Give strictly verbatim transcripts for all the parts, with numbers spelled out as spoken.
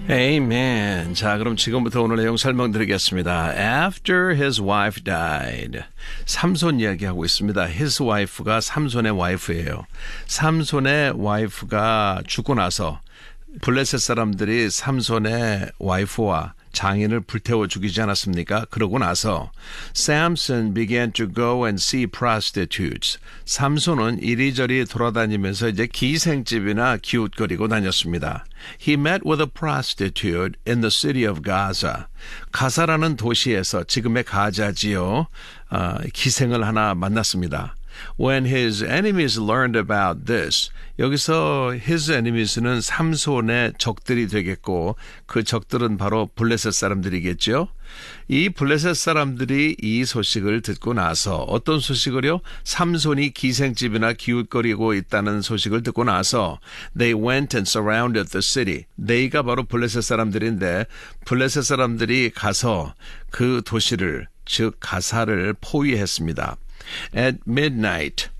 Amen. 자, 그럼 지금부터 오늘 내용 설명드리겠습니다. After his wife died. 삼손 이야기하고 있습니다. His wife가 삼손의 와이프예요. 삼손의 와이프가 죽고 나서 블레셋 사람들이 삼손의 와이프와 장인을 불태워 죽이지 않았습니까? 그러고 나서 Samson began to go and see prostitutes. 삼손은 이리저리 돌아다니면서 이제 기생집이나 기웃거리고 다녔습니다. He met with a prostitute in the city of Gaza. 가사라는 도시에서 지금의 가자지요. 어, 기생을 하나 만났습니다. When his enemies learned about this, 여기서 his enemies는 삼손의 적들이 되겠고 그 적들은 바로 블레셋 사람들이겠죠. 이 블레셋 사람들이 이 소식을 듣고 나서 어떤 소식을요? 삼손이 기생집이나 기웃거리고 있다는 소식을 듣고 나서 they went and surrounded the city. they가 바로 블레셋 사람들인데 블레셋 사람들이 가서 그 도시를 즉 가사를 포위했습니다. At midnight,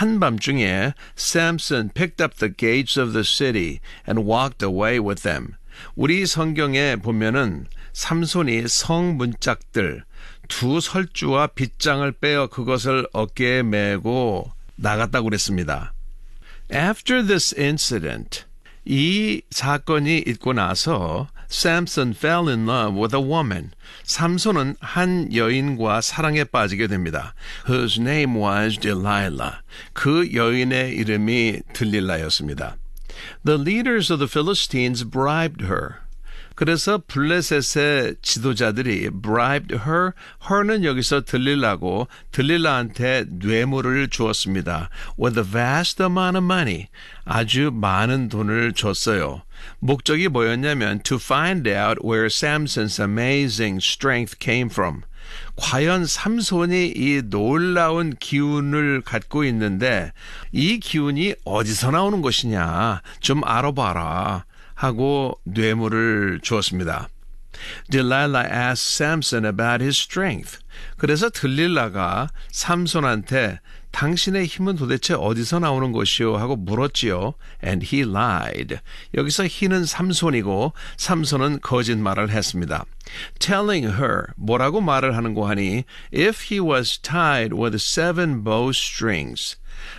한밤중에 Samson picked up the gates of the city and walked away with them. 우리 성경에 보면은 삼손이 성 문짝들 두 설주와 빗장을 빼어 그것을 어깨에 메고 나갔다고 그랬습니다. After this incident, 이 사건이 있고 나서 Samson fell in love with a woman. 삼손은 한 여인과 사랑에 빠지게 됩니다. Whose name was Delilah. 그 여인의 이름이 들릴라였습니다. The leaders of the Philistines bribed her. 그래서 블레셋의 지도자들이 bribed her, her는 여기서 들릴라고 들릴라한테 뇌물을 주었습니다. With a vast amount of money, 아주 많은 돈을 줬어요. 목적이 뭐였냐면 to find out where Samson's amazing strength came from. 과연 삼손이 이 놀라운 기운을 갖고 있는데 이 기운이 어디서 나오는 것이냐 좀 알아봐라. 하고 뇌물을 주었습니다. Delilah asked Samson about his strength. 그래서 들릴라가 삼손한테 당신의 힘은 도대체 어디서 나오는 것이요? 하고 물었지요. And he lied. 여기서 he는 삼손이고 삼손은 거짓말을 했습니다. Telling her, 뭐라고 말을 하는고 하니 If he was tied with seven bowstrings.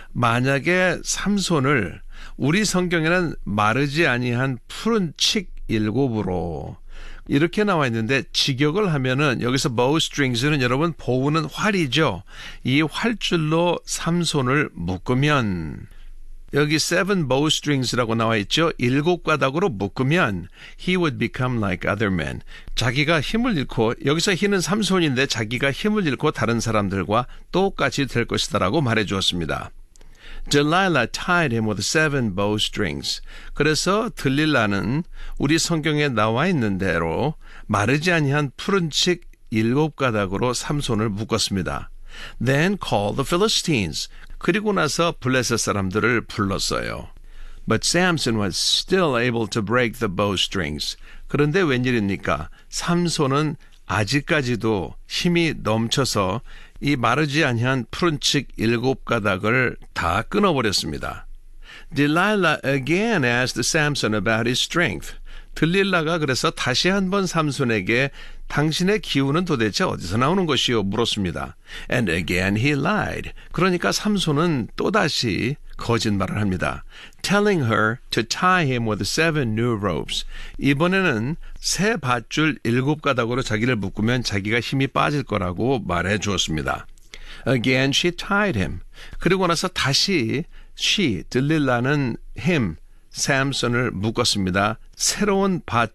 만약에 삼손을 우리 성경에는 마르지 아니한 푸른 칡 일곱으로 이렇게 나와 있는데 직역을 하면은 여기서 bowstrings는 여러분 보우는 활이죠. 이 활줄로 삼손을 묶으면 여기 seven bowstrings라고 나와 있죠. 일곱 가닥으로 묶으면 he would become like other men. 자기가 힘을 잃고 여기서 he는 삼손인데 자기가 힘을 잃고 다른 사람들과 똑같이 될 것이다라고 말해 주었습니다. Delilah tied him with seven bowstrings. 그래서 들릴라는 우리 성경에 나와 있는 대로 마르지 아니한 푸른 칡 일곱 가닥으로 삼손을 묶었습니다. Then called the Philistines. 그리고 나서 블레셋 사람들을 불렀어요. But Samson was still able to break the bowstrings. 그런데 웬일입니까? 삼손은 아직까지도 힘이 넘쳐서 이 마르지 아니한 푸른 칡 일곱 가닥을 다 끊어버렸습니다. Delilah again asked Samson about his strength. 들릴라가 그래서 다시 한번 삼손에게 당신의 기운은 도대체 어디서 나오는 것이요? 물었습니다. And again he lied. 그러니까 삼손은 또다시 거짓말을 합니다. Telling her to tie him with seven new ropes. 이번에는 새 밧줄 일곱 가닥으로 자기를 묶으면 자기가 힘이 빠질 거라고 말해 주었습니다. Again she tied him. 그리고 나서 다시 she, 들릴라는 him, 삼손을 묶었습니다. 새로운 밧